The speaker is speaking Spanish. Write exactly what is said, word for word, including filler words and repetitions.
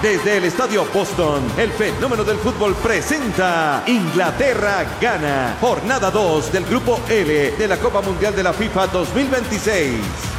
Desde el Estadio Boston, el fenómeno del fútbol presenta Inglaterra gana. Jornada dos del Grupo L de la Copa Mundial de la FIFA dos mil veintiséis.